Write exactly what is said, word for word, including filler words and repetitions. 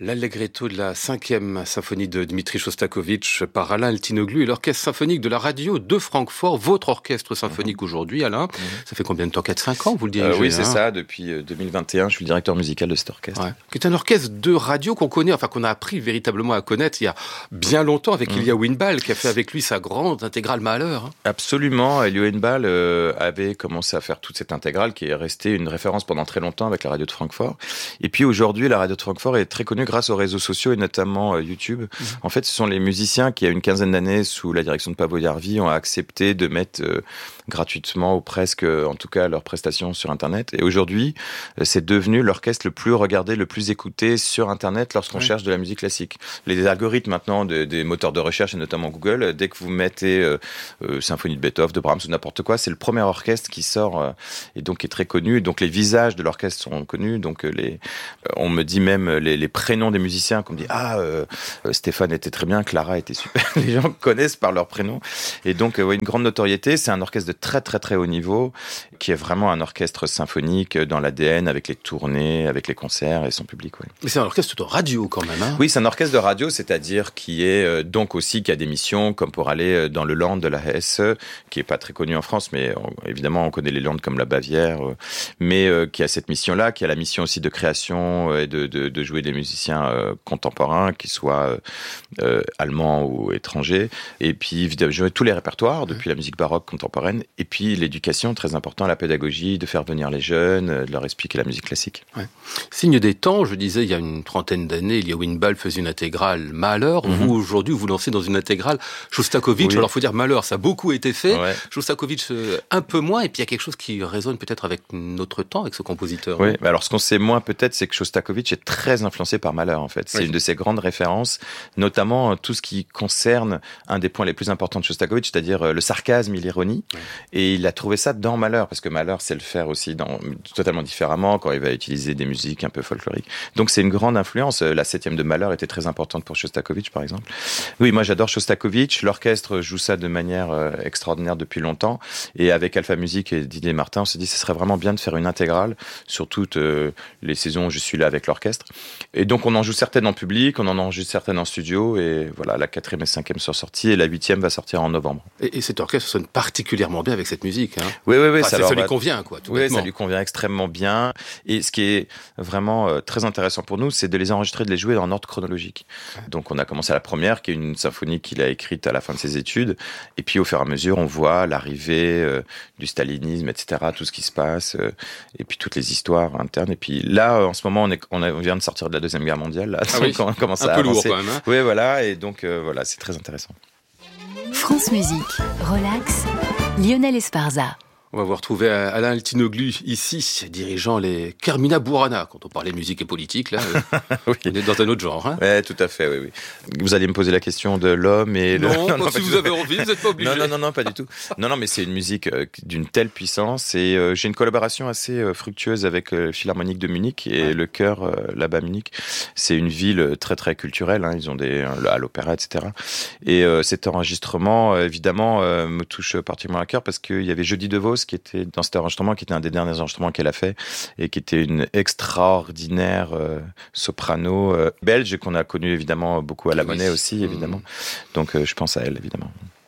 L'Allegretto de la cinquième symphonie de Dmitri Chostakovitch par Alain Eltinoglu et l'Orchestre symphonique de la radio de Francfort, votre orchestre symphonique mmh. aujourd'hui, Alain. Mmh. Ça fait combien de temps? quatre cinq ans, vous le dirigez? euh, Oui, c'est hein ça. Depuis deux mille vingt et un, je suis le directeur musical de cet orchestre. Ouais. C'est un orchestre de radio qu'on connaît, enfin qu'on a appris véritablement à connaître il y a bien longtemps avec mmh. Ilya Winbal, qui a fait avec lui sa grande intégrale Mahler. Hein. Absolument. Ilya Winbal euh, avait commencé à faire toute cette intégrale qui est restée une référence pendant très longtemps avec la radio de Francfort. Et puis aujourd'hui, la radio de Francfort est très connue grâce aux réseaux sociaux et notamment euh, YouTube. Mmh. En fait, ce sont les musiciens qui, il y a une quinzaine d'années, sous la direction de Pavo Jarvi, ont accepté de mettre euh, gratuitement ou presque, euh, en tout cas, leurs prestations sur Internet. Et aujourd'hui, euh, c'est devenu l'orchestre le plus regardé, le plus écouté sur Internet lorsqu'on oui. cherche de la musique classique. Les algorithmes maintenant de, des moteurs de recherche, et notamment Google, dès que vous mettez euh, euh, symphonie de Beethoven, de Brahms ou n'importe quoi, c'est le premier orchestre qui sort euh, et donc qui est très connu. Donc les visages de l'orchestre sont connus. Donc euh, les, euh, on me dit même les, les prénoms des musiciens, qu'on me dit ah euh, Stéphane était très bien, Clara était super. Les gens connaissent par leur prénom et donc euh, ouais, une grande notoriété. C'est un orchestre de très très très haut niveau qui est vraiment un orchestre symphonique dans l'A D N avec les tournées, avec les concerts et son public. Ouais. Mais c'est un orchestre de radio quand même. Hein. Oui, c'est un orchestre de radio, c'est-à-dire qui est euh, donc aussi qui a des missions comme pour aller dans le Land de la Hesse, qui est pas très connu en France, mais on, évidemment on connaît les Landes comme la Bavière, euh, mais euh, qui a cette mission-là, qui a la mission aussi de création et de, de, de jouer des musiciens euh, contemporains, qu'ils soient euh, allemands ou étrangers, et puis jouer tous les répertoires, depuis la musique baroque contemporaine, et puis l'éducation, très important, la pédagogie, de faire venir les jeunes, de leur expliquer la musique classique. Ouais. Signe des temps, je disais, il y a une trentaine d'années, Ilya Winbal faisait une intégrale Mahler. Mm-hmm. Vous, aujourd'hui, vous lancez dans une intégrale Chostakovitch. Oui. Alors, il faut dire Mahler, ça a beaucoup été fait. Ouais. Chostakovitch, euh, un peu moins. Et puis, il y a quelque chose qui résonne peut-être avec notre temps, avec ce compositeur. Oui, mais alors, ce qu'on sait moins, peut-être, c'est que Chostakovitch est très influencé par Mahler, en fait. C'est oui. une de ses grandes références, notamment tout ce qui concerne un des points les plus importants de Chostakovitch, c'est-à-dire le sarcasme et l'ironie. Oui. Et il a trouvé ça dans Mahler, parce que Mahler sait le faire aussi dans, totalement différemment, quand il va utiliser des musiques un peu folkloriques. Donc, c'est une grande influence. La septième de Mahler était très importante pour Chostakovitch, par exemple. Oui, moi, j'adore Chostakovitch. L'orchestre joue ça de manière euh, extraordinaire depuis longtemps. Et avec Alpha Musique et Didier Martin, on s'est dit que ce serait vraiment bien de faire une intégrale sur toutes euh, les saisons où je suis là avec l'orchestre. Et donc, on en joue certaines en public, on en enregistre certaines en studio. Et voilà, la quatrième et cinquième sont sorties et la huitième va sortir en novembre. Et, et cet orchestre sonne particulièrement bien avec cette musique. Hein. Oui, oui, oui. Enfin, ça, ça, ça lui va... convient, quoi. Tout oui, ça lui convient extrêmement bien. Et ce qui est vraiment euh, très intéressant pour nous, c'est de les enregistrer, de les jouer en ordre chronologique. Ouais. Donc, on a commencé à la première, qui est une symphonie qu'il a écrite à la fin de ses études. Et puis, au fur et à mesure, on voit l'arrivée euh, du stalinisme, et cetera, tout ce qui se passe, euh, et puis toutes les histoires internes. Et puis là, en ce moment, on, est, on, a, on vient de sortir de la Deuxième Guerre mondiale. Là, ah oui. On commence un à peu avancer. Lourd quand même. Hein. Oui, voilà. Et donc, euh, voilà, c'est très intéressant. France Musique, relax, Lionel Esparza. On va vous retrouver Alain Eltinoglu ici, dirigeant les Carmina Burana. Quand on parlait musique et politique, là, oui. On est dans un autre genre. Hein. Oui, tout à fait, oui, oui. Vous allez me poser la question de l'homme et... Non, le... non, non si vous avez envie, vous n'êtes pas obligé. Non, non, non, non, pas du tout. Non, non, mais c'est une musique euh, d'une telle puissance et euh, j'ai une collaboration assez euh, fructueuse avec le Philharmonique de Munich et ouais. le chœur euh, là-bas à Munich. C'est une ville très, très culturelle. Hein. Ils ont des à l'opéra, et cetera. Et euh, cet enregistrement, euh, évidemment, euh, me touche particulièrement à cœur parce qu'il y avait Jody DeVos qui était dans cet enregistrement, qui était un des derniers enregistrements qu'elle a fait et qui était une extraordinaire euh, soprano euh, belge qu'on a connue évidemment beaucoup à la Monnaie oui. aussi, évidemment. Mmh. Donc euh, je pense à elle, évidemment.